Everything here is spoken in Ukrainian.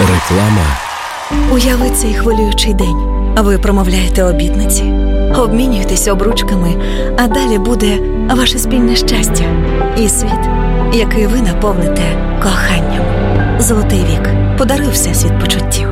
Реклама. Уяви цей хвилюючий день. Ви промовляєте обітниці, обмінюєтесь обручками, а далі буде ваше спільне щастя і світ, який ви наповните коханням. Золотий вік. Подаруй всесвіт почуттів.